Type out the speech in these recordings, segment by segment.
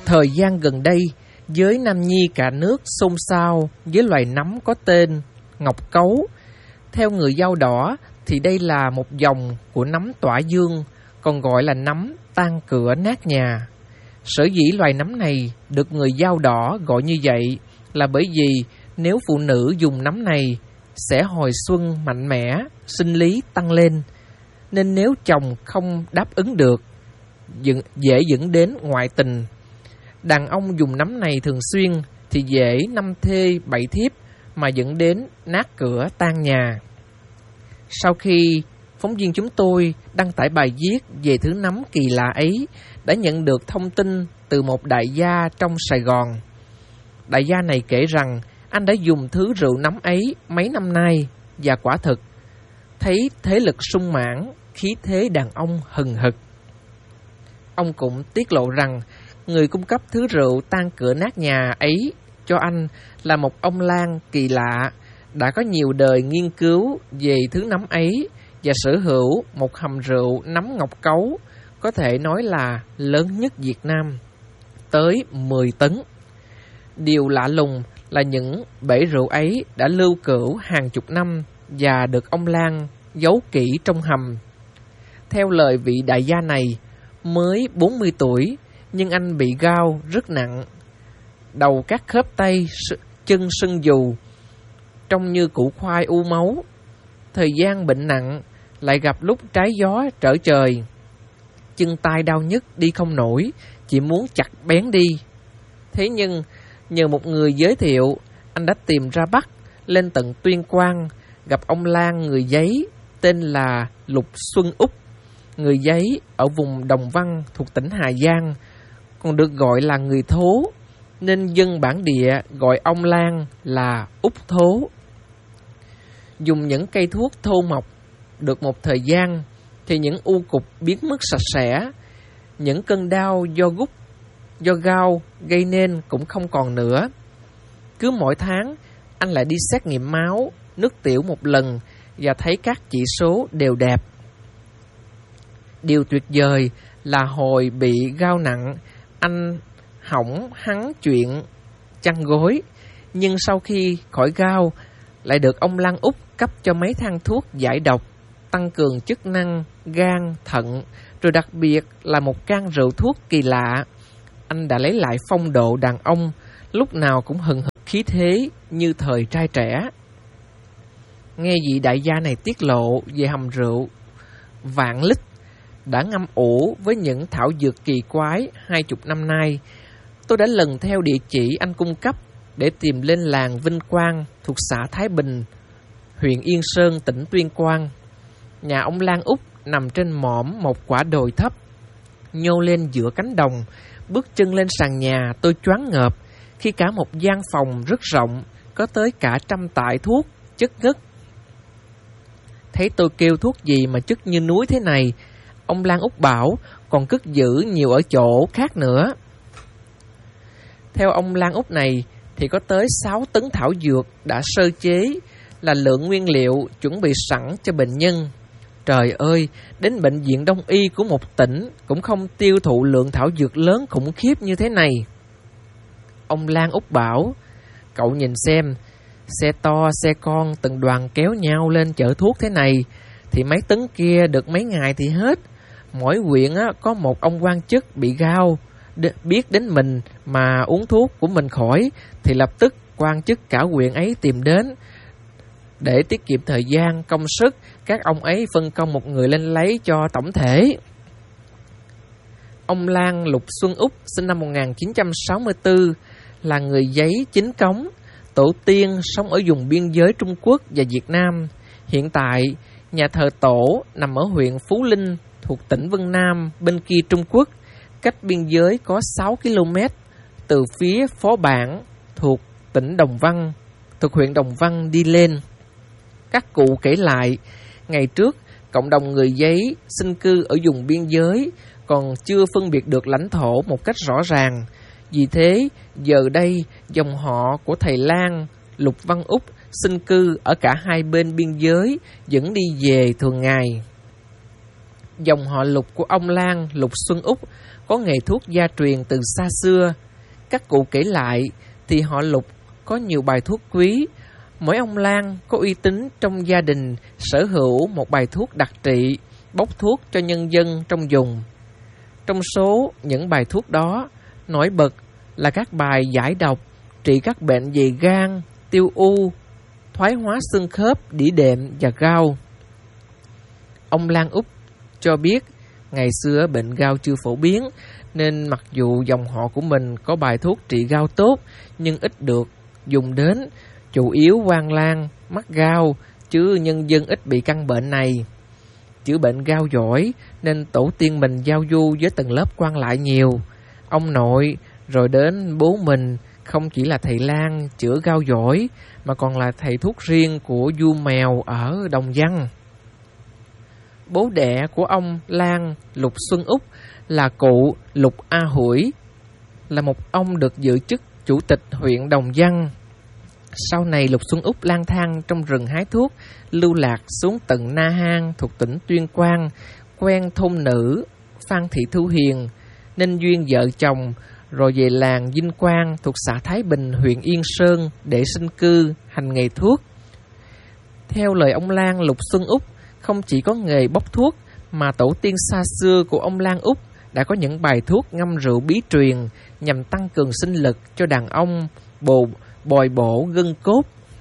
Thời gian gần đây, giới nam nhi cả nước xôn xao với loài nấm có tên ngọc cấu. Theo người Dao Đỏ thì đây là một dòng của nấm tỏa dương, còn gọi là nấm tan cửa nát nhà. Sở dĩ loài nấm này được người Dao Đỏ gọi như vậy là bởi vì nếu phụ nữ dùng nấm này sẽ hồi xuân mạnh mẽ, sinh lý tăng lên. Nên nếu chồng không đáp ứng được, dễ dẫn đến ngoại tình. Đàn ông dùng nấm này thường xuyên thì dễ năm thê bảy thiếp mà dẫn đến nát cửa tan nhà. Sau khi phóng viên chúng tôi đăng tải bài viết về thứ nấm kỳ lạ ấy, đã nhận được thông tin từ một đại gia trong Sài Gòn. Đại gia này kể rằng anh đã dùng thứ rượu nấm ấy mấy năm nay và quả thực thấy thế lực sung mãn, khí thế đàn ông hừng hực. Ông cũng tiết lộ rằng người cung cấp thứ rượu tan cửa nát nhà ấy cho anh là một ông lang kỳ lạ, đã có nhiều đời nghiên cứu về thứ nấm ấy và sở hữu một hầm rượu nấm ngọc cấu có thể nói là lớn nhất Việt Nam, tới 10 tấn. Điều lạ lùng là những bể rượu ấy đã lưu cữu hàng chục năm và được ông lang giấu kỹ trong hầm. Theo lời vị đại gia này, mới 40 tuổi nhưng anh bị gout rất nặng, đầu các khớp tay, chân sưng dù, trông như củ khoai u máu. Thời gian bệnh nặng lại gặp lúc trái gió trở trời, chân tay đau nhức đi không nổi, chỉ muốn chặt bén đi. Thế nhưng nhờ một người giới thiệu, anh đã tìm ra Bắc, lên tận Tuyên Quang, gặp ông lang người Giấy tên là Lục Xuân Úc. Người Giấy ở vùng Đồng Văn thuộc tỉnh Hà Giang, còn được gọi là người Thố, nên dân bản địa gọi ông lang là Úc Thố. Dùng những cây thuốc thô mộc được một thời gian thì những u cục biến mất sạch sẽ, những cơn đau do gout gây nên cũng không còn nữa. Cứ mỗi tháng anh lại đi xét nghiệm máu, nước tiểu một lần và thấy các chỉ số đều đẹp. Điều tuyệt vời là hồi bị gout nặng, anh hỏng hắng chuyện chăn gối, nhưng sau khi khỏi gout lại được ông lang Úc cấp cho mấy thang thuốc giải độc, tăng cường chức năng gan, thận, rồi đặc biệt là một can rượu thuốc kỳ lạ. Anh đã lấy lại phong độ đàn ông, lúc nào cũng hừng hực khí thế như thời trai trẻ. Nghe vị đại gia này tiết lộ về hầm rượu vạn lít đã ngâm ủ với những thảo dược kỳ quái 20 năm nay, tôi đã lần theo địa chỉ anh cung cấp để tìm lên làng Vinh Quang thuộc xã Thái Bình, huyện Yên Sơn, tỉnh Tuyên Quang. Nhà ông lang Úc nằm trên mỏm một quả đồi thấp, nhô lên giữa cánh đồng. Bước chân lên sàn nhà, tôi choáng ngợp khi cả một gian phòng rất rộng, có tới cả 100 tạ thuốc chất ngất. Thấy tôi kêu thuốc gì mà chất như núi thế này, ông lang Úc bảo còn cất giữ nhiều ở chỗ khác nữa. Theo ông lang Úc này thì có tới 6 tấn thảo dược đã sơ chế, là lượng nguyên liệu chuẩn bị sẵn cho bệnh nhân. Trời ơi, đến bệnh viện đông y của một tỉnh cũng không tiêu thụ lượng thảo dược lớn khủng khiếp như thế này. Ông lang Úc bảo, cậu nhìn xem, xe to, xe con từng đoàn kéo nhau lên chở thuốc thế này, thì mấy tấn kia được mấy ngày thì hết. Mỗi huyện có một ông quan chức bị gout, biết đến mình mà uống thuốc của mình khỏi thì lập tức quan chức cả huyện ấy tìm đến. Để tiết kiệm thời gian, công sức, các ông ấy phân công một người lên lấy cho tổng thể. Ông lang Lục Xuân Úc sinh năm 1964, là người Giấy chính cống, tổ tiên sống ở vùng biên giới Trung Quốc và Việt Nam. Hiện tại, nhà thờ tổ nằm ở huyện Phú Linh thuộc tỉnh Vân Nam bên kia Trung Quốc, cách biên giới có 6 km từ phía Phó Bản thuộc tỉnh Đồng Văn, thuộc huyện Đồng Văn đi lên. Các cụ kể lại, ngày trước cộng đồng người Giấy sinh cư ở vùng biên giới còn chưa phân biệt được lãnh thổ một cách rõ ràng. Vì thế, giờ đây dòng họ của thầy lang Lục Văn Úc sinh cư ở cả hai bên biên giới vẫn đi về thường ngày. Dòng họ Lục của ông lang Lục Xuân Úc có nghề thuốc gia truyền từ xa xưa. Các cụ kể lại thì họ Lục có nhiều bài thuốc quý. Mỗi ông Lan có uy tín trong gia đình sở hữu một bài thuốc đặc trị, bốc thuốc cho nhân dân trong vùng. Trong số những bài thuốc đó, nổi bật là các bài giải độc, trị các bệnh về gan, tiêu u, thoái hóa xương khớp, đĩa đệm và gout. Ông Lan Úc cho biết ngày xưa bệnh gout chưa phổ biến, nên mặc dù dòng họ của mình có bài thuốc trị gout tốt nhưng ít được dùng đến, chủ yếu quan lang, mắc gout, chứ nhân dân ít bị căn bệnh này. Chữa bệnh gout giỏi nên tổ tiên mình giao du với tầng lớp quan lại nhiều. Ông nội rồi đến bố mình không chỉ là thầy lang chữa gout giỏi mà còn là thầy thuốc riêng của vua Mèo ở Đồng Văn. Bố đẻ của ông Lan Lục Xuân Úc là cụ Lục A Hủi, là một ông được giữ chức chủ tịch huyện Đồng Văn. Sau này Lục Xuân Úc lang thang trong rừng hái thuốc, lưu lạc xuống tận Na Hang thuộc tỉnh Tuyên Quang, quen thôn nữ Phan Thị Thu Hiền, nên duyên vợ chồng, rồi về làng Vinh Quang thuộc xã Thái Bình, huyện Yên Sơn để sinh cư, hành nghề thuốc. Theo lời ông Lan Lục Xuân Úc, không chỉ có nghề bốc thuốc mà tổ tiên xa xưa của ông Lan Úc đã có những bài thuốc ngâm rượu bí truyền nhằm tăng cường sinh lực cho đàn ông, bồi bổ gân cốt.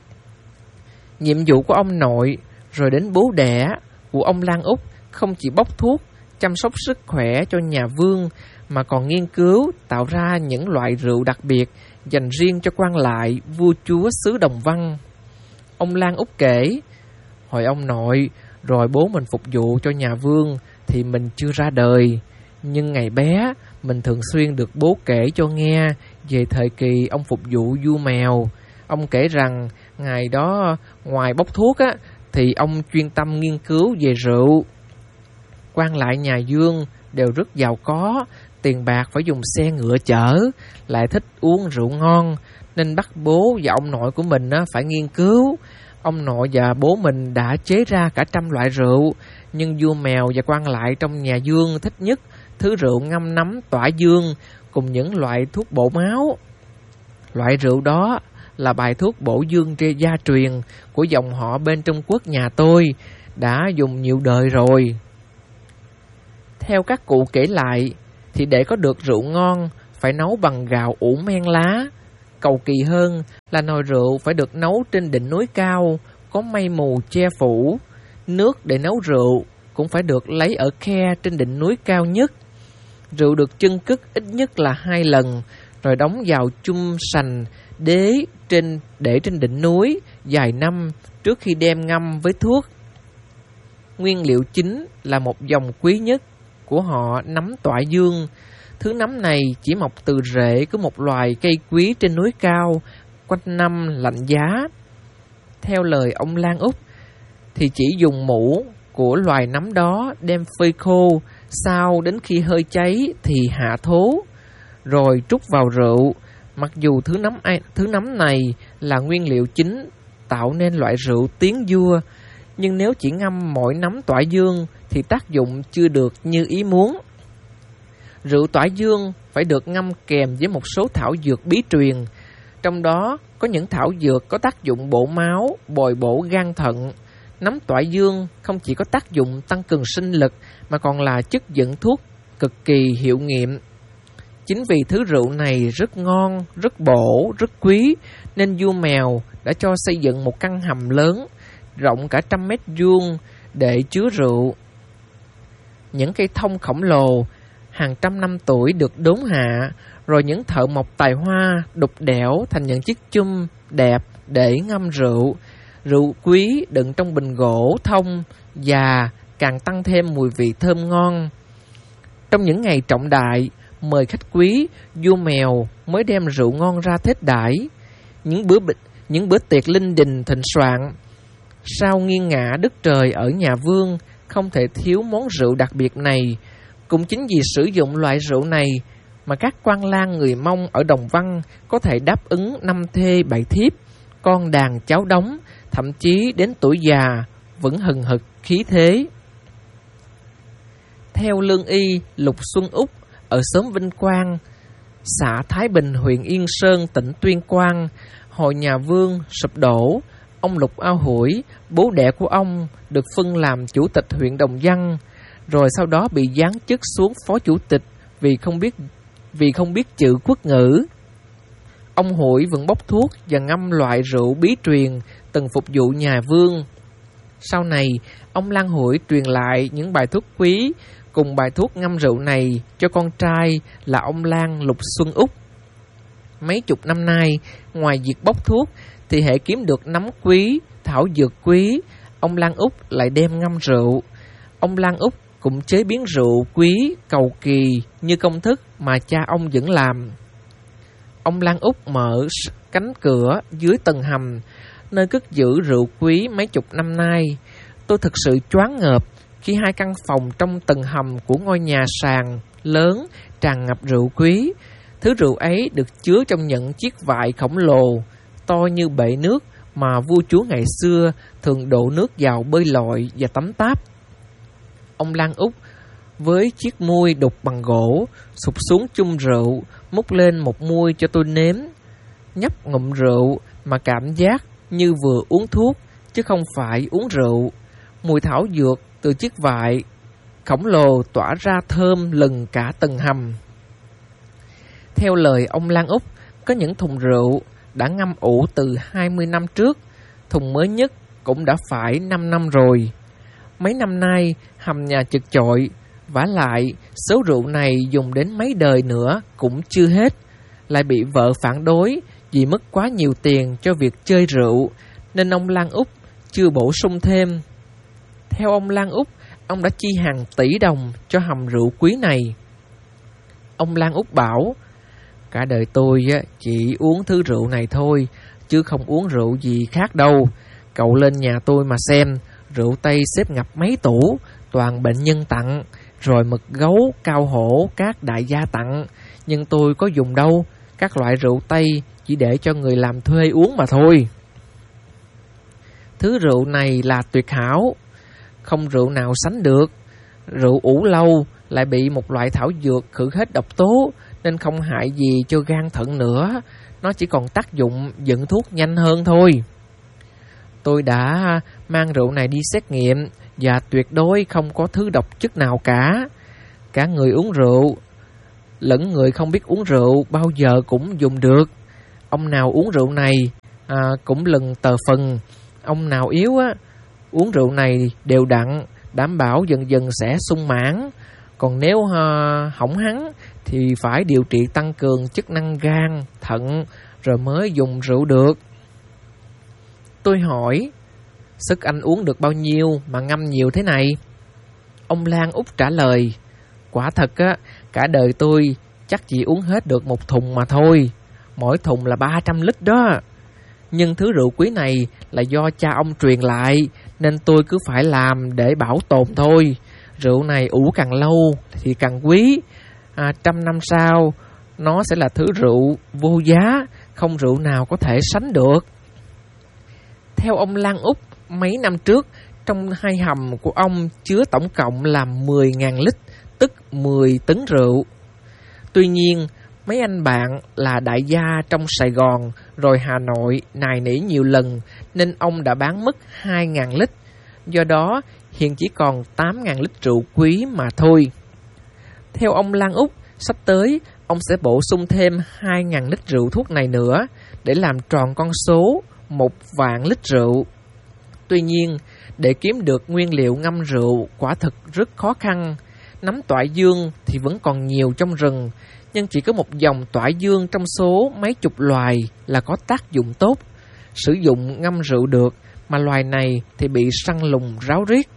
Nhiệm vụ của ông nội rồi đến bố đẻ của ông Lan Úc không chỉ bốc thuốc, chăm sóc sức khỏe cho nhà vương mà còn nghiên cứu tạo ra những loại rượu đặc biệt dành riêng cho quan lại, vua chúa xứ Đồng Văn. Ông Lan Úc kể, hồi ông nội rồi bố mình phục vụ cho nhà vương thì mình chưa ra đời, nhưng ngày bé mình thường xuyên được bố kể cho nghe về thời kỳ ông phục vụ vua Mèo. Ông kể rằng ngày đó ngoài bốc thuốc á, thì ông chuyên tâm nghiên cứu về rượu. Quan lại nhà Vương đều rất giàu có, tiền bạc phải dùng xe ngựa chở, lại thích uống rượu ngon, nên bắt bố và ông nội của mình phải nghiên cứu. Ông nội và bố mình đã chế ra cả 100 loại rượu, nhưng vua Mèo và quan lại trong nhà Vương thích nhất thứ rượu ngâm nấm tỏa dương cùng những loại thuốc bổ máu. Loại rượu đó là bài thuốc bổ dương gia truyền của dòng họ bên Trung Quốc nhà tôi, đã dùng nhiều đời rồi. Theo các cụ kể lại thì để có được rượu ngon phải nấu bằng gạo ủ men lá. Cầu kỳ hơn là nồi rượu phải được nấu trên đỉnh núi cao, có mây mù che phủ. Nước để nấu rượu cũng phải được lấy ở khe trên đỉnh núi cao nhất. Rượu được chưng cất ít nhất là 2 lần, rồi đóng vào chum sành để trên đỉnh núi vài năm trước khi đem ngâm với thuốc. Nguyên liệu chính là một dòng quý nhất của họ, nấm tỏa dương. Thứ nấm này chỉ mọc từ rễ của một loài cây quý trên núi cao, quanh năm lạnh giá. Theo lời ông Lan Úc thì chỉ dùng mũ của loài nấm đó đem phơi khô, sau đến khi hơi cháy thì hạ thố, rồi trút vào rượu. Mặc dù thứ nấm này là nguyên liệu chính tạo nên loại rượu tiếng vua, nhưng nếu chỉ ngâm mỗi nấm tỏa dương thì tác dụng chưa được như ý muốn. Rượu tỏa dương phải được ngâm kèm với một số thảo dược bí truyền, trong đó có những thảo dược có tác dụng bổ máu, bồi bổ gan thận. Nấm tỏa dương không chỉ có tác dụng tăng cường sinh lực mà còn là chất dẫn thuốc cực kỳ hiệu nghiệm. Chính vì thứ rượu này rất ngon, rất bổ, rất quý, nên vua Mèo đã cho xây dựng một căn hầm lớn, rộng cả 100 mét vuông để chứa rượu. Những cây thông khổng lồ, hàng trăm năm tuổi được đốn hạ, rồi những thợ mộc tài hoa đục đẽo thành những chiếc chum đẹp để ngâm rượu. Rượu quý đựng trong bình gỗ thông và càng tăng thêm mùi vị thơm ngon. Trong những ngày trọng đại, mời khách quý, vua Mèo mới đem rượu ngon ra thết đãi. Những bữa tiệc linh đình thịnh soạn, sau nghiêng ngã đất trời ở nhà Vương, không thể thiếu món rượu đặc biệt này. Cũng chính vì sử dụng loại rượu này mà các quan lang người Mông ở Đồng Văn có thể đáp ứng 5 thê 7 thiếp, con đàn cháu đống, thậm chí đến tuổi già vẫn hừng hực khí thế. Theo lương y Lục Xuân Úc ở xóm Vinh Quang, xã Thái Bình, huyện Yên Sơn, tỉnh Tuyên Quang, hồi nhà Vương sụp đổ, ông Lục Ao Hủi, bố đẻ của ông, được phân làm chủ tịch huyện Đồng Văn, rồi sau đó bị giáng chức xuống phó chủ tịch vì không biết chữ quốc ngữ. Ông Hủi vẫn bốc thuốc và ngâm loại rượu bí truyền từng phục vụ nhà Vương. Sau này, ông Lan Hủi truyền lại những bài thuốc quý cùng bài thuốc ngâm rượu này cho con trai là ông Lan Lục Xuân Úc. Mấy chục năm nay, ngoài việc bốc thuốc thì hễ kiếm được nấm quý, thảo dược quý, ông Lan Úc lại đem ngâm rượu. Ông Lan Úc cũng chế biến rượu quý cầu kỳ như công thức mà cha ông vẫn làm. Ông Lan Úc mở cánh cửa dưới tầng hầm, nơi cất giữ rượu quý mấy chục năm nay. Tôi thực sự choáng ngợp khi hai căn phòng trong tầng hầm của ngôi nhà sàn lớn tràn ngập rượu quý. Thứ rượu ấy được chứa trong những chiếc vại khổng lồ, to như bể nước mà vua chúa ngày xưa thường đổ nước vào bơi lội và tắm táp. Ông Lan Úc với chiếc muôi đục bằng gỗ sụp xuống chung rượu, múc lên một muôi cho tôi nếm. Nhấp ngụm rượu mà cảm giác như vừa uống thuốc chứ không phải uống rượu. Mùi thảo dược từ chiếc vại khổng lồ tỏa ra thơm lừng cả tầng hầm. Theo lời ông Lan Úc, có những thùng rượu đã ngâm ủ từ 20 năm trước, thùng mới nhất cũng đã phải 5 năm rồi. Mấy năm nay hầm nhà chật chội, vả lại số rượu này dùng đến mấy đời nữa cũng chưa hết, lại bị vợ phản đối vì mất quá nhiều tiền cho việc chơi rượu, nên ông Lan Úc chưa bổ sung thêm. Theo ông Lan Úc, ông đã chi hàng tỷ đồng cho hầm rượu quý này. Ông Lan Úc bảo, cả đời tôi chỉ uống thứ rượu này thôi, chứ không uống rượu gì khác đâu. Cậu lên nhà tôi mà xem, rượu Tây xếp ngập mấy tủ, toàn bệnh nhân tặng, rồi mực gấu, cao hổ, các đại gia tặng. Nhưng tôi có dùng đâu, các loại rượu Tây chỉ để cho người làm thuê uống mà thôi. Thứ rượu này là tuyệt hảo, không rượu nào sánh được. Rượu ủ lâu lại bị một loại thảo dược khử hết độc tố, nên không hại gì cho gan thận nữa. Nó chỉ còn tác dụng dẫn thuốc nhanh hơn thôi. Tôi đã mang rượu này đi xét nghiệm và tuyệt đối không có thứ độc chất nào cả. Cả người uống rượu lẫn người không biết uống rượu bao giờ cũng dùng được. Ông nào uống rượu này cũng lần tờ phần. Ông nào yếu uống rượu này đều đặn, đảm bảo dần dần sẽ sung mãn. Còn nếu hỏng hắn thì phải điều trị tăng cường chức năng gan, thận rồi mới dùng rượu được. Tôi hỏi, sức anh uống được bao nhiêu mà ngâm nhiều thế này? Ông Lan Úc trả lời, quả thật cả đời tôi chắc chỉ uống hết được một thùng mà thôi. Mỗi thùng là 300 lít đó. Nhưng thứ rượu quý này là do cha ông truyền lại, nên tôi cứ phải làm để bảo tồn thôi. Rượu này ủ càng lâu thì càng quý. 100 năm sau nó sẽ là thứ rượu vô giá, không rượu nào có thể sánh được. Theo ông Lan Úc, mấy năm trước trong hai hầm của ông chứa tổng cộng là 10.000 lít, tức 10 tấn rượu. Tuy nhiên, mấy anh bạn là đại gia trong Sài Gòn rồi Hà Nội nài nỉ nhiều lần nên ông đã bán mất 2.000 lít. Do đó, hiện chỉ còn 8.000 lít rượu quý mà thôi. Theo ông Lan Úc, sắp tới ông sẽ bổ sung thêm 2.000 lít rượu thuốc này nữa để làm tròn con số 1.000.000 lít rượu. Tuy nhiên, để kiếm được nguyên liệu ngâm rượu quả thực rất khó khăn. Nấm toại dương thì vẫn còn nhiều trong rừng, nhưng chỉ có một dòng toại dương trong số mấy chục loài là có tác dụng tốt, sử dụng ngâm rượu được, mà loài này thì bị săn lùng ráo riết.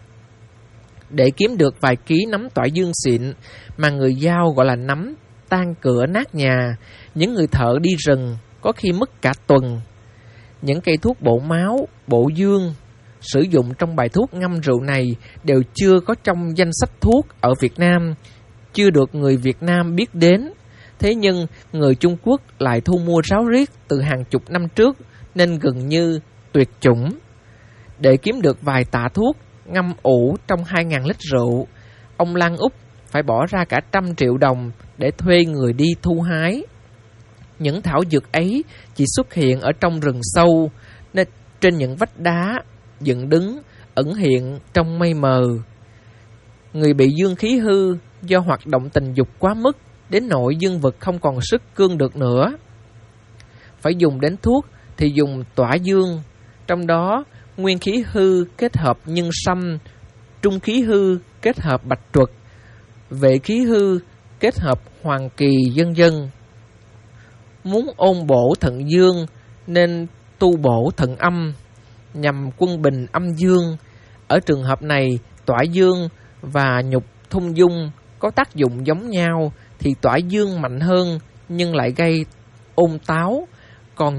Để kiếm được vài ký nấm toại dương xịn mà người Dao gọi là nấm tan cửa nát nhà, những người thợ đi rừng có khi mất cả tuần. Những cây thuốc bổ máu, bổ dương sử dụng trong bài thuốc ngâm rượu này đều chưa có trong danh sách thuốc ở Việt Nam, chưa được người Việt Nam biết đến. Thế nhưng người Trung Quốc lại thu mua ráo riết từ hàng chục năm trước nên gần như tuyệt chủng. Để kiếm được vài tạ thuốc ngâm ủ trong 2.000 lít rượu, ông Lan Úc phải bỏ ra cả 100 triệu đồng để thuê người đi thu hái. Những thảo dược ấy chỉ xuất hiện ở trong rừng sâu, nên trên những vách đá dựng đứng, ẩn hiện trong mây mờ. Người bị dương khí hư do hoạt động tình dục quá mức, đến nỗi dương vật không còn sức cương được nữa. Phải dùng đến thuốc thì dùng tỏa dương, trong đó nguyên khí hư kết hợp nhân sâm, trung khí hư kết hợp bạch truật, vệ khí hư kết hợp hoàng kỳ, vân vân. Muốn ôn bổ thận dương nên tu bổ thận âm, nhằm quân bình âm dương. Ở trường hợp này, tỏa dương và nhục thung dung có tác dụng giống nhau, thì tỏa dương mạnh hơn nhưng lại gây ôn táo, còn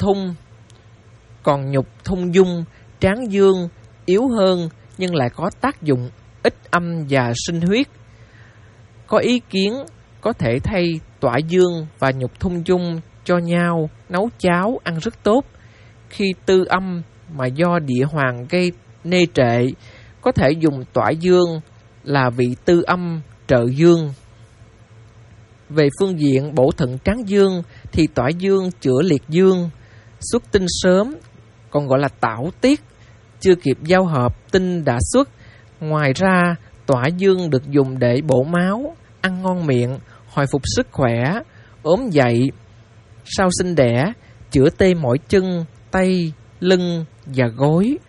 nhục thung dung tráng dương yếu hơn nhưng lại có tác dụng ích âm và sinh huyết. Có ý kiến có thể thay tỏa dương và nhục thung dung cho nhau nấu cháo ăn rất tốt. Khi tư âm mà do địa hoàng gây nê trệ, có thể dùng tỏa dương là vị tư âm trợ dương. Về phương diện bổ thận tráng dương thì tỏa dương chữa liệt dương, xuất tinh sớm, còn gọi là tảo tiết, chưa kịp giao hợp tinh đã xuất. Ngoài ra, tỏa dương được dùng để bổ máu, ăn ngon miệng, hồi phục sức khỏe, ốm dậy, sau sinh đẻ, chữa tê mỏi chân, tay, lưng và gối.